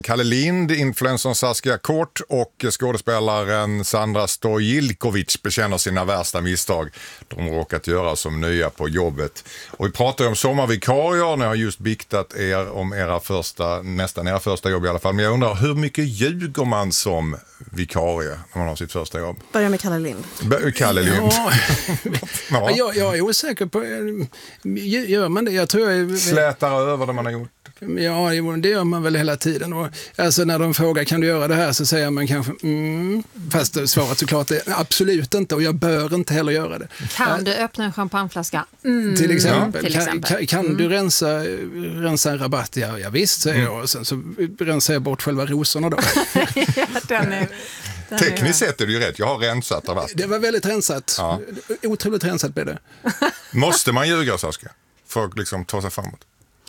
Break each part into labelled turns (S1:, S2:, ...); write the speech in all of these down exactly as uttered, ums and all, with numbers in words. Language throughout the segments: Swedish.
S1: Kalle Lind, influencern Saskia Kort och skådespelaren Sandra Stojilkovic bekänner sina värsta misstag de råkat göra som nya på jobbet. Och vi pratar om sommarvikarier. Ni har just biktat er om era första, nästan era första jobb i alla fall. Men jag undrar, hur mycket ljuger man som vikarie när man har sitt första jobb?
S2: Börja med Kalle Lind.
S1: Bör- Kalle Lind.
S3: Ja. ja. jag, jag är osäker på, gör man det? Jag tror jag...
S1: Slätar över det man har gjort.
S3: Ja, det gör man väl hela tiden. Och alltså när de frågar, kan du göra det här, så säger man kanske mm. Fast svaret såklart är absolut inte, och jag bör inte heller göra det.
S4: Kan du öppna en champagneflaska? Mm.
S3: Till exempel.
S4: Till exempel.
S3: Kan, kan, kan
S4: mm.
S3: du rensa, rensa en rabatt? Ja, ja visst, säger mm. jag. Och sen så rensar jag bort själva rosorna då.
S4: ja, den är...
S1: Tekniskt sett är det ju rätt. Jag har rensat rabatt.
S3: Det var väldigt rensat. Ja. Otroligt rensat blev det.
S1: Måste man ljuga, Saskia, för att liksom ta sig framåt?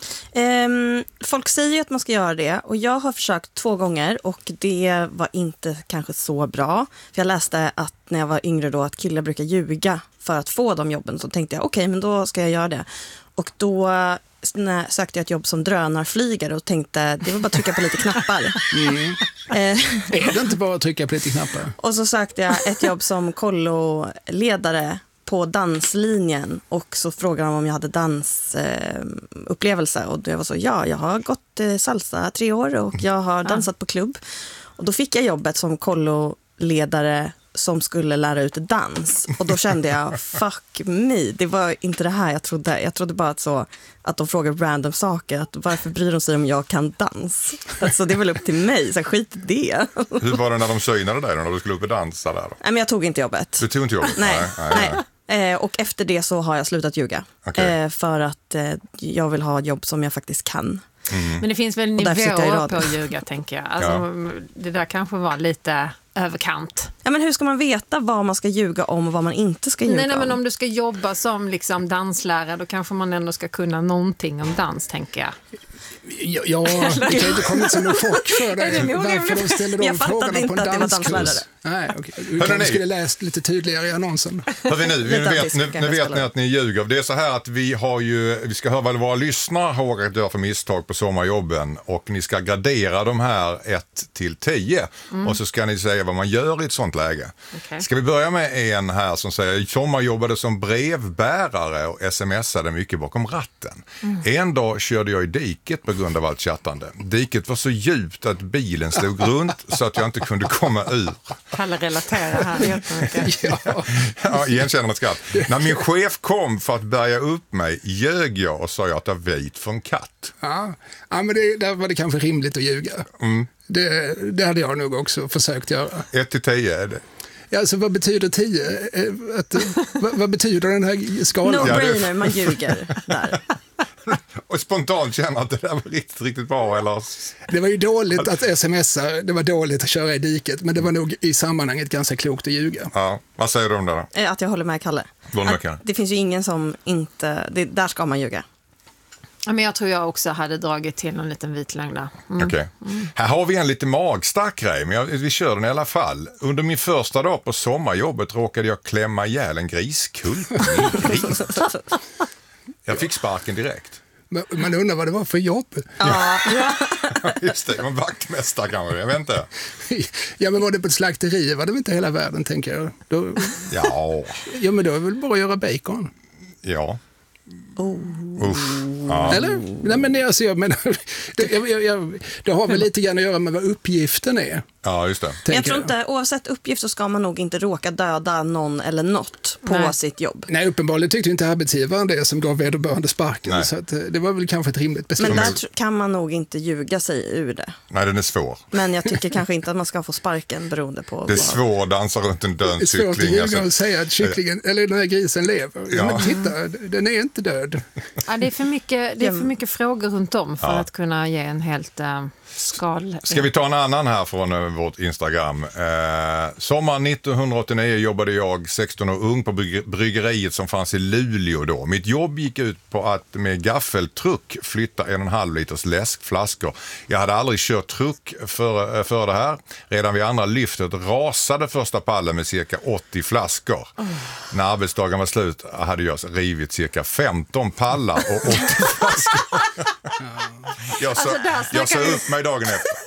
S2: Um, folk säger ju att man ska göra det, och jag har försökt två gånger och det var inte kanske så bra. För jag läste att när jag var yngre då att killar brukar ljuga för att få de jobben, så tänkte jag okej, okay, men då ska jag göra det. Och då när, sökte jag ett jobb som drönarflygare och tänkte det var bara att trycka på lite knappar.
S3: Mm. Är det inte bara att trycka på lite knappar?
S2: Och så sökte jag ett jobb som kolloledare på danslinjen, och så frågade de om jag hade dansupplevelse, eh, och det var så, ja, jag har gått eh, salsa tre år och jag har dansat på klubb. Och då fick jag jobbet som kolloledare som skulle lära ut dans, och då kände jag fuck me, det var inte det här jag trodde. Jag trodde bara att, så, att de frågar random saker, att varför bryr de sig om jag kan dans? Alltså det är väl upp till mig, så skit i det.
S1: Hur var det när de synade dig när du skulle upp och dansa där då?
S2: Nej, men jag tog inte jobbet.
S1: Du tog inte jobbet?
S2: Nej, nej, nej. nej. Och efter det så har jag slutat ljuga. Okay. För att jag vill ha ett jobb som jag faktiskt kan.
S4: Mm. Men det finns väl nivåer på att ljuga, tänker jag. Alltså, ja. Det där kanske var lite överkant.
S2: Ja, men hur ska man veta vad man ska ljuga om och vad man inte ska ljuga
S4: nej, nej,
S2: om?
S4: men om du ska jobba som liksom danslärare, då kanske man ändå ska kunna någonting om dans, tänker jag.
S3: Ja, ja det kan inte komma som en chock för dig. Varför de ställer de frågorna på en danskurs? Nej, okej. Du kanske skulle läst lite tydligare i annonsen.
S1: Hörrni, nu, nu, vet, nu, nu vet ni att ni ljuger. Det är så här att vi har ju, vi ska höra vad våra lyssnare har råkat göra för misstag på sommarjobben, och ni ska gradera de här ett till tio. Mm. Och så ska ni säga vad man gör i ett sånt läge. Okay. Ska vi börja med en här som säger, sommarjobbade som brevbärare och smsade mycket bakom ratten. Mm. En dag körde jag i diket på grund av allt chattande. Diket var så djupt att bilen slog runt så att jag inte kunde komma ur.
S4: Kalle relaterar här jättemycket.
S3: ja.
S1: ja, igenkännande skratt. När min chef kom för att bärga upp mig ljög jag och sa jag att jag vit för en katt.
S3: Ja, ja men det, där var det kanske rimligt att ljuga. Mm. Det, det hade jag nog också försökt göra.
S1: Ett till tio är det.
S3: Ja, alltså vad betyder tio? Att, vad, vad betyder den här skalan?
S2: No-brainer, ja, man ljuger där.
S1: Och spontant känner att det där var riktigt, riktigt bra. Eller...
S3: Det var ju dåligt att smsa, det var dåligt att köra i diket, men det var nog i sammanhanget ganska klokt att ljuga.
S1: Ja, vad säger du om det då?
S2: Att jag håller med Kalle.
S1: Med Kalle.
S2: Det finns ju ingen som inte, det, där ska man ljuga.
S4: Ja, men jag tror jag också hade dragit till en liten vit lögn där. Mm.
S1: Okej. Okay. Mm. Här har vi en lite magstark grej, men jag, vi kör den i alla fall. Under min första dag på sommarjobbet råkade jag klämma ihjäl en griskult. Gris. Jag fick sparken direkt.
S3: Men man undrar vad det var för jobb.
S2: Ja, ja.
S1: Just det, man vaktmästare kanske, jag vet inte.
S3: Ja, men var det på ett slakteri? Var det inte hela världen, tänker jag. Då...
S1: Ja.
S3: Ja, men då är det väl bara att göra bacon.
S1: Ja.
S2: Oh.
S1: Uff. Ja.
S3: Eller? Nej, men alltså, jag menar, det, jag, jag, jag, det har väl lite grann att göra med vad uppgiften är.
S1: Ja, just det.
S2: Men jag tror inte, oavsett uppgift så ska man nog inte råka döda någon eller något på Nej. sitt jobb.
S3: Nej, uppenbarligen tyckte inte arbetsgivaren det som gav vederbörande sparken. Nej. Så att, det var väl kanske ett rimligt beslut.
S2: Men där kan man nog inte ljuga sig ur det.
S1: Nej, den är svår.
S2: Men jag tycker kanske inte att man ska få sparken beroende på...
S1: Det är svårt att dansa runt en död kyckling.
S3: Det är svårt att ljuga och säga att kycklingen, eller den här grisen lever. Ja. Ja, men titta, den är inte död.
S4: Ja, det är för mycket, det är för mycket frågor runt om för ja. att kunna ge en helt uh, skal...
S1: Ska vi ta en annan här från uh, vårt Instagram? Uh, sommar nittonhundraåttionio jobbade jag sexton år ung på bryggeriet som fanns i Luleå då. Mitt jobb gick ut på att med gaffeltruck flytta en och en halv liters läskflaskor. Jag hade aldrig kört truck för, för det här. Redan vid andra lyftet rasade första pallen med cirka åttio flaskor. Oh. När arbetsdagen var slut hade jag rivit cirka femton pallar och åttio flaskor. Jag sa, alltså, jag sa upp mig dagen efter.